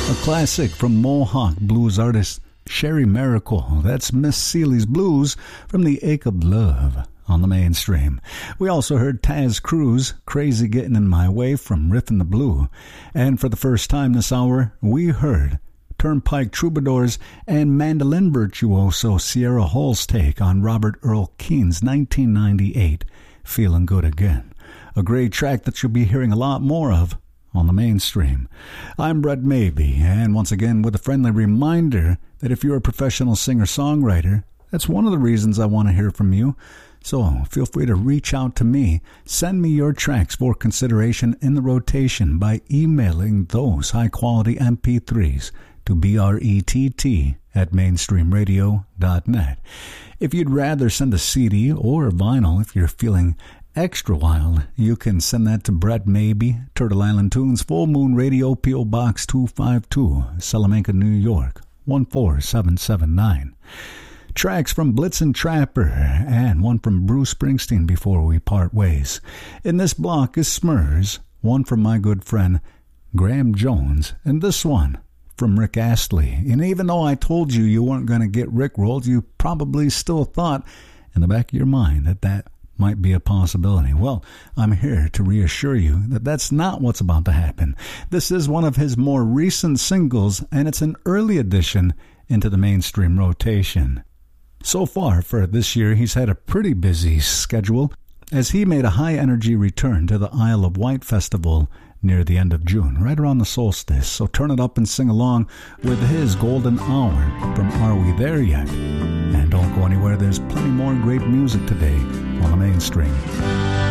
A classic from Mohawk blues artist Sherry Miracle. That's Miss Seeley's Blues from the Ache of Love on the Mainstream. We also heard Taz Cruz, Crazy Getting in My Way from Riffin' the Blue. And for the first time this hour, we heard Turnpike Troubadours and mandolin virtuoso Sierra Hall's take on Robert Earl Keen's 1998 Feeling Good Again. A great track that you'll be hearing a lot more of on the Mainstream. I'm Brett Maybe, and once again with a friendly reminder that if you're a professional singer-songwriter, that's one of the reasons I want to hear from you. So feel free to reach out to me. Send me your tracks for consideration in the rotation by emailing those high-quality MP3s to brett@mainstreamradio.net. If you'd rather send a CD or a vinyl, if you're feeling extra wild, you can send that to Brett Maybe, Turtle Island Tunes, Full Moon Radio, P.O. Box 252, Salamanca, New York, 14779. Tracks from Blitzen Trapper and one from Bruce Springsteen before we part ways. In this block is Smurs, one from my good friend Graham Jones, and this one from Rick Astley. And even though I told you you weren't going to get rickrolled, you probably still thought in the back of your mind that that might be a possibility. Well, I'm here to reassure you that that's not what's about to happen. This is one of his more recent singles, and it's an early addition into the Mainstream rotation. So far for this year, he's had a pretty busy schedule as he made a high-energy return to the Isle of Wight Festival near the end of June, right around the solstice. So turn it up and sing along with his Golden Hour from Are We There Yet? And don't go anywhere, there's plenty more great music today on the Mainstream.